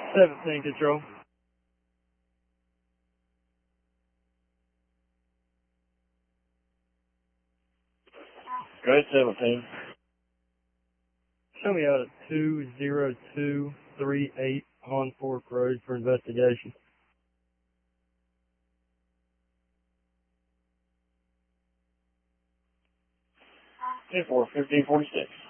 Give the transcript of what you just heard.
17 control. Go ahead, 17. Show me out at 20238 on Fork Road for investigation. 10-4, 1546.